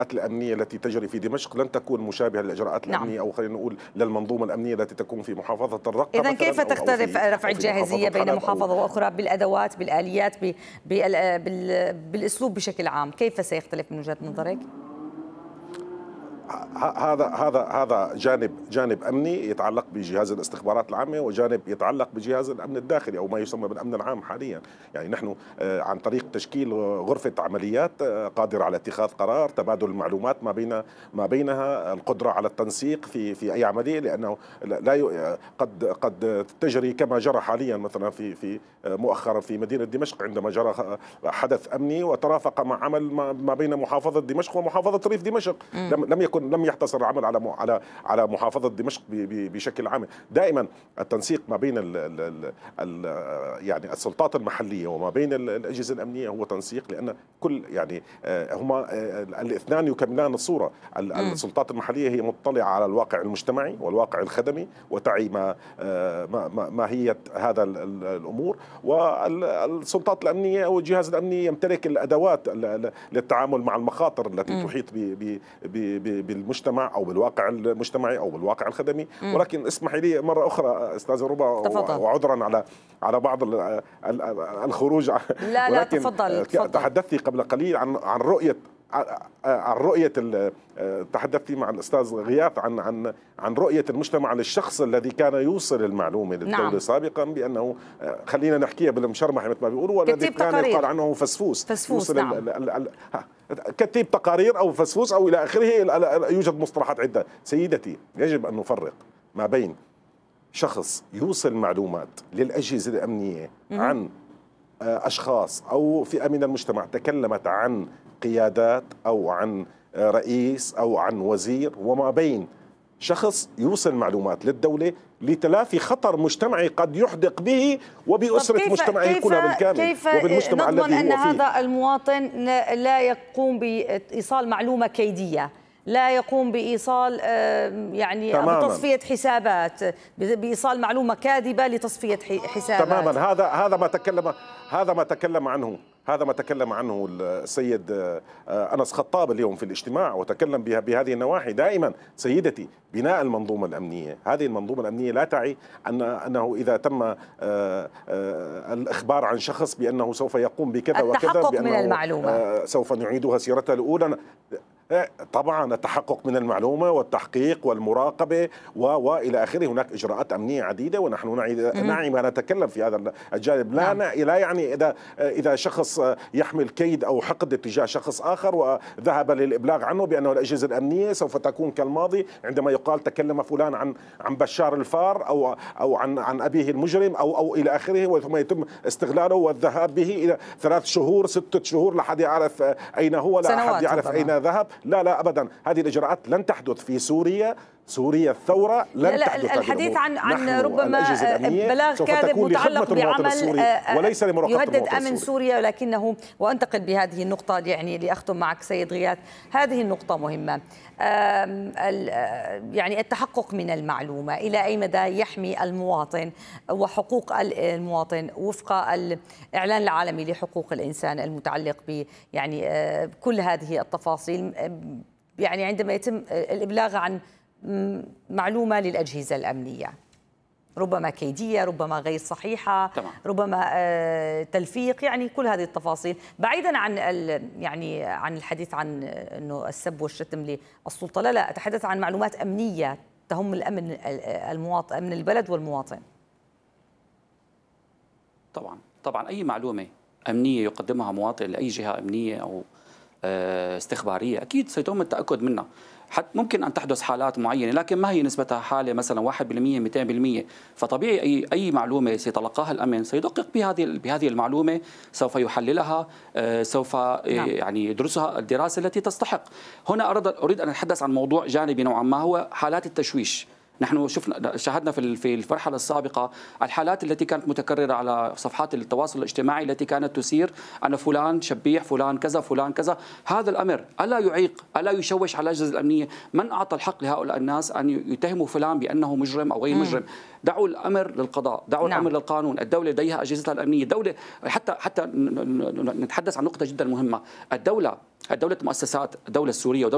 الأمنية التي تجري في دمشق لن تكون مشابهة للإجراءات الأمنية أو خلينا نقول للمنظومة الأمنية التي تكون في محافظة الرقة. إذن كيف تختلف رفع الجاهزية بين محافظة وأخرى بالأدوات، بالآليات، بالأسلوب بشكل عام؟ كيف سيختلف من وجهة نظرك؟ هذا جانب امني يتعلق بجهاز الاستخبارات العامه، وجانب يتعلق بجهاز الامن الداخلي او ما يسمى بالامن العام حاليا. يعني نحن عن طريق تشكيل غرفه عمليات قادره على اتخاذ قرار، تبادل المعلومات ما بينها، القدره على التنسيق في اي عمليه، لانه لا قد تجري كما جرى حاليا مثلا في مؤخرا في مدينه دمشق عندما جرى حدث امني وترافق مع عمل ما بين محافظه دمشق ومحافظه ريف دمشق. لم يحتصر العمل على محافظة دمشق بشكل عام. دائما التنسيق ما بين يعني السلطات المحلية وما بين الأجهزة الأمنية هو تنسيق، لأن كل يعني هما الاثنان يكملان الصورة. السلطات المحلية هي مطلعة على الواقع المجتمعي والواقع الخدمي وتعي ماهية هذا الأمور، والسلطات الأمنية أو الجهاز الأمني يمتلك الأدوات للتعامل مع المخاطر التي تحيط بالمجتمع أو بالواقع المجتمعي أو بالواقع الخدمي. ولكن اسمحي لي مرة أخرى أستاذة ربا، وعذرا على بعض الخروج. لا تفضل. تحدثتي قبل قليل عن رؤية تحدثتي مع الأستاذ غياث عن رؤية المجتمع للشخص الذي كان يوصل المعلومة للدولة سابقا، بأنه خلينا نحكيها بالمشرمح مثل ما بيقولوا، والذي كان يقال عنه فسفوس. كتيب تقارير أو فسفوس أو إلى آخره. يوجد مصطلحات عدة. سيدتي، يجب أن نفرق ما بين شخص يوصل معلومات للأجهزة الأمنية عن أشخاص أو فئة من المجتمع تكلمت عن قيادات أو عن رئيس أو عن وزير، وما بين شخص يوصل معلومات للدولة لتلافي خطر مجتمعي قد يحدق به وبأسرة مجتمعه كلها بالكامل وبالمجتمع الذي هو فيه. كيف نضمن أن هذا المواطن لا يقوم بإيصال معلومة كيدية، لا يقوم بإيصال يعني بتصفية حسابات، بإيصال معلومة كاذبة لتصفية حسابات؟ تماما. هذا ما تكلم عنه السيد أنس خطاب اليوم في الاجتماع، وتكلم بهذه النواحي. دائما سيدتي، بناء المنظومة الأمنية، هذه المنظومة الأمنية لا تعي أنه إذا تم الإخبار عن شخص بأنه سوف يقوم بكذا وكذا، التحقق من المعلومة، سوف نعيدها سيرتها الأولى. طبعا التحقق من المعلومة والتحقيق والمراقبة وإلى آخره. هناك إجراءات أمنية عديدة ونحن نعي ما نتكلم في هذا الجانب. لا يعني إذا شخص يحمل كيد أو حقد تجاه شخص آخر وذهب للإبلاغ عنه بأنه الأجهزة الأمنية سوف تكون كالماضي عندما يقال تكلم فلان عن بشار الفار أو عن أبيه المجرم أو إلى آخره، ثم يتم استغلاله والذهاب به إلى 3 شهور 6 شهور لا أحد يعرف أين هو، لا أحد يعرف أين ذهب. لا أبدا، هذه الإجراءات لن تحدث في سوريا الثورة لن تحدث. الحديث عن ربما بلاغ كاذب متعلق بعمل وليس يهدد أمن سوريا، ولكنه وأنتقل بهذه النقطة يعني لأختم معك سيد غياث. هذه النقطة مهمة، يعني التحقق من المعلومة إلى أي مدى يحمي المواطن وحقوق المواطن وفق الإعلان العالمي لحقوق الإنسان المتعلق ب يعني كل هذه التفاصيل، يعني عندما يتم الإبلاغ عن معلومة للأجهزة الأمنية ربما كيدية، ربما غير صحيحة، ربما تلفيق، يعني كل هذه التفاصيل بعيدا عن يعني عن الحديث عن انه السب والشتم للسلطة. لا أتحدث عن معلومات أمنية تهم الأمن المواطن، أمن البلد والمواطن. طبعا أي معلومة أمنية يقدمها مواطن لأي جهة أمنية أو استخبارية أكيد سيتم التأكد منها. ممكن أن تحدث حالات معينة، لكن ما هي نسبتها حالة مثلا 1% 200%. فطبيعي أي معلومة سيتلقاها الأمن سيدقق بهذه المعلومة، سوف يحللها، سوف يعني يدرسها الدراسة التي تستحق. هنا أريد أن أتحدث عن موضوع جانبي نوعا ما، هو حالات التشويش. نحن شاهدنا في المرحلة السابقة الحالات التي كانت متكررة على صفحات التواصل الاجتماعي التي كانت تثير أن فلان شبيح، فلان كذا، فلان كذا. هذا الأمر ألا يعيق، ألا يشوش على الأجهزة الأمنية؟ من أعطى الحق لهؤلاء الناس أن يتهموا فلان بأنه مجرم أو غير مجرم؟ دعوا الأمر للقضاء، دعوا الأمر للقانون. الدولة لديها أجهزتها الأمنية. دولة حتى نتحدث عن نقطة جدا مهمة. الدولة مؤسسات الدولة السورية